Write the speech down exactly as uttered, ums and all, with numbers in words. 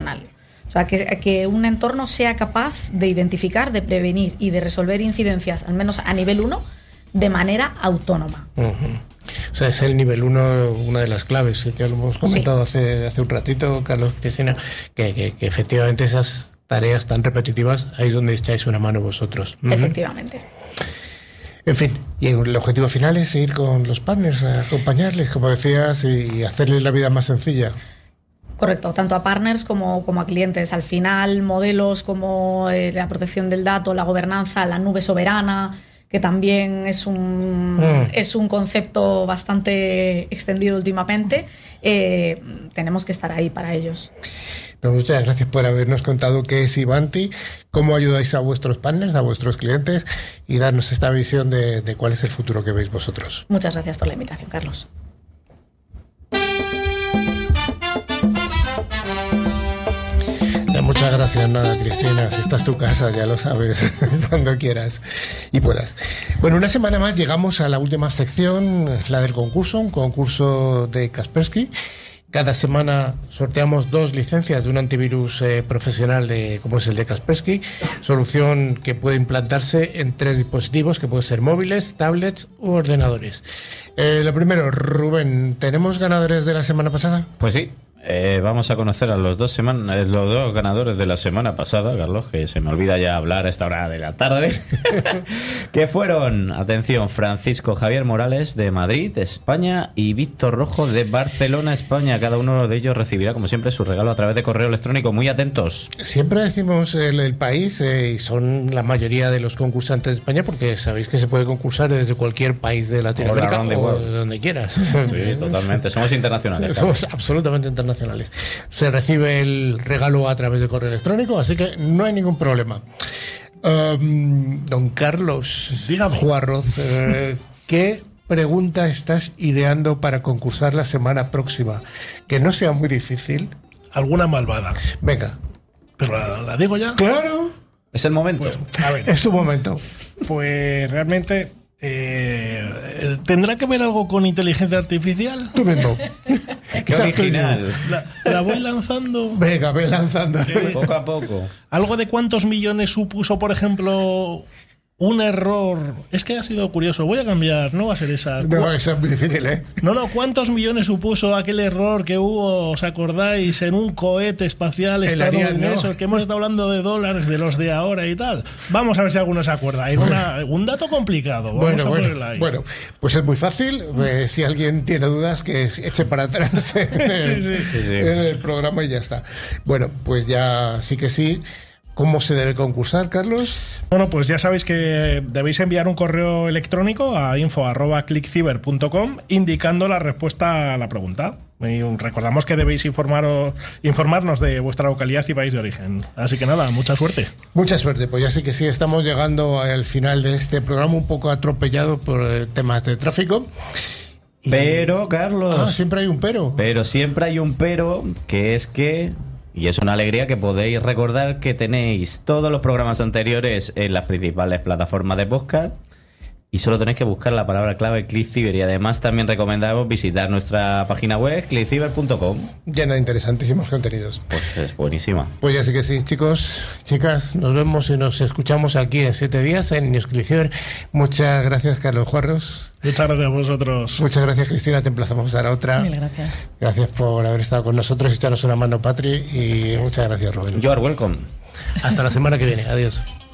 personal. O sea, que, que un entorno sea capaz de identificar, de prevenir y de resolver incidencias, al menos a nivel uno, de manera autónoma. Uh-huh. O sea, es el nivel uno una de las claves, que ya lo hemos comentado sí. hace, hace un ratito, Carlos, Cristina, que, que, que efectivamente esas tareas tan repetitivas, ahí es donde echáis una mano vosotros. Uh-huh. Efectivamente. En fin, y el objetivo final es ir con los partners, a acompañarles, como decías, y hacerles la vida más sencilla. Correcto, tanto a partners como, como a clientes. Al final, modelos como eh, la protección del dato, la gobernanza, la nube soberana, que también es un, mm. es un concepto bastante extendido últimamente, eh, tenemos que estar ahí para ellos. Pues muchas gracias por habernos contado qué es Ivanti, cómo ayudáis a vuestros partners, a vuestros clientes y darnos esta visión de, de cuál es el futuro que veis vosotros. Muchas gracias por la invitación, Carlos. Muchas gracias, nada, Cristina. Si esta es tu casa, ya lo sabes, cuando quieras y puedas. Bueno, una semana más llegamos a la última sección, la del concurso, un concurso de Kaspersky. Cada semana sorteamos dos licencias de un antivirus eh, profesional de, como es el de Kaspersky, solución que puede implantarse en tres dispositivos, que pueden ser móviles, tablets u ordenadores. Eh, lo primero, Rubén, ¿tenemos ganadores de la semana pasada? Pues sí. Eh, vamos a conocer a los dos semanas, los dos ganadores de la semana pasada, Carlos, que se me olvida ya hablar a esta hora de la tarde, que fueron, atención, Francisco Javier Morales de Madrid, España, y Víctor Rojo de Barcelona, España. Cada uno de ellos recibirá, como siempre, su regalo a través de correo electrónico. Muy atentos. Siempre decimos el, el país, eh, y son la mayoría de los concursantes de España, porque sabéis que se puede concursar desde cualquier país de Latinoamérica o, o de donde quieras. Sí, totalmente. Somos internacionales. Somos absolutamente internacionales. Nacionales. Se recibe el regalo a través de correo electrónico, así que no hay ningún problema. Um, don Carlos, dígame, Juarroz, eh, ¿qué pregunta estás ideando para concursar la semana próxima? Que no sea muy difícil. Alguna malvada. Venga. ¿Pero la, la digo ya? Claro. Es el momento. Pues, a ver. Es tu momento. Pues realmente... Eh, ¿tendrá que ver algo con inteligencia artificial? Tú mismo. Qué original. La, la voy lanzando. Venga, ve lanzando. Eh, poco a poco. Algo de cuántos millones supuso, por ejemplo, un error. Es que ha sido curioso. Voy a cambiar, no va a ser esa. No, eso es muy difícil, ¿eh? No, no, ¿cuántos millones supuso aquel error que hubo, os acordáis, en un cohete espacial estadounidense? ¿No? Que hemos estado hablando de dólares, de los de ahora y tal. Vamos a ver si alguno se acuerda. Era una, un dato complicado. Vamos bueno, a bueno, ahí. bueno, pues es muy fácil. Eh, si alguien tiene dudas, que eche para atrás en el, sí, sí, sí, sí. en el programa y ya está. Bueno, pues ya sí que sí. ¿Cómo se debe concursar, Carlos? Bueno, pues ya sabéis que debéis enviar un correo electrónico a info arroba clickciber punto com indicando la respuesta a la pregunta. Y recordamos que debéis informaros, informarnos de vuestra localidad y país de origen. Así que nada, mucha suerte. Mucha suerte, pues ya sí que sí, estamos llegando al final de este programa un poco atropellado por temas de tráfico. Y... Pero, Carlos... Ah, siempre hay un pero. Pero siempre hay un pero, que es que... Y es una alegría que podéis recordar que tenéis todos los programas anteriores en las principales plataformas de podcast y solo tenéis que buscar la palabra clave ClickCiber. Y además también recomendamos visitar nuestra página web clickciber punto com. Llena de interesantísimos contenidos. Pues es buenísima. Pues ya sí que sí, chicos, chicas, nos vemos y nos escuchamos aquí en siete días en News ClickCiber. Muchas gracias, Carlos Juarros. Muchas gracias a vosotros. Muchas gracias, Cristina. Te emplazamos a la otra. Mil gracias. Gracias por haber estado con nosotros y echarnos una mano, Patri. Y muchas gracias, Rubén. You are welcome. Hasta la semana que viene. Adiós.